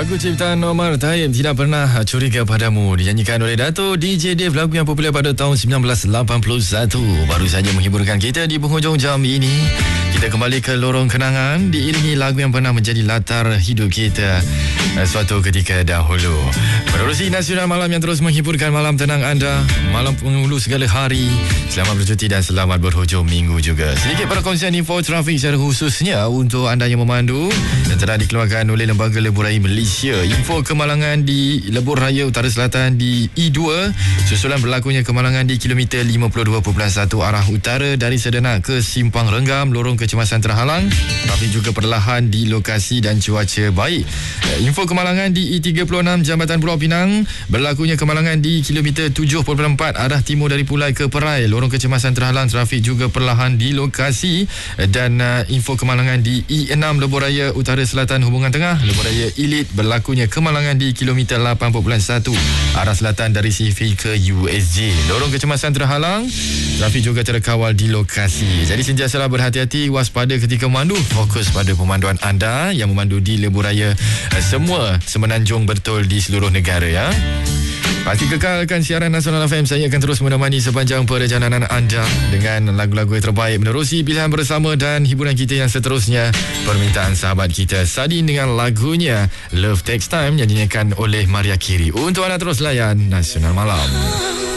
Lagu ciptaan Omar Taib Tidak Pernah Curiga Padamu dinyanyikan oleh Dato' DJ Dave, lagu yang popular pada tahun 1981. Baru saja menghiburkan kita di penghujung jam ini. Kita kembali ke lorong kenangan diiringi lagu yang pernah menjadi latar hidup kita suatu ketika dahulu. Menerusi Nasional Malam yang terus menghiburkan malam tenang anda, malam penghulu segala hari. Selamat bercuti dan selamat berhujung minggu juga. Sedikit perkongsian info trafik secara khususnya untuk anda yang memandu dan telah dikeluarkan oleh Lembaga Lebuh Raya Malaysia. Info kemalangan di Lebuh Raya Utara Selatan di E2 susulan berlakunya kemalangan di kilometer 52.1 arah utara dari Sedenak ke Simpang Renggam, lorong kecemasan terhalang, tapi juga perlahan di lokasi dan cuaca baik. Info kemalangan di E36 Jambatan Pulau Pinang, berlakunya kemalangan di kilometer 7.4 arah timur dari Pulai ke Perai, lorong kecemasan terhalang, trafik juga perlahan di lokasi. Dan info kemalangan di E6 Lebuh Raya Utara Selatan hubungan tengah, Lebuh Raya Elite, berlakunya kemalangan di kilometer 8.1 arah selatan dari CV ke USJ, lorong kecemasan terhalang, trafik juga terkawal di lokasi. Jadi sentiasalah berhati-hati, waspada ketika memandu, fokus pada pemanduan anda yang memandu di Lebuh Raya semua semenanjung betul di seluruh negara ya. Pasti kekalkan siaran Nasional FM. Saya akan terus menemani sepanjang perjalanan anda dengan lagu-lagu yang terbaik, menerusi pilihan bersama dan hiburan kita yang seterusnya. Permintaan sahabat kita Sadin dengan lagunya Love Takes Time yang dinyanyikan oleh Maria Carey. Untuk anda terus layan Nasional Malam.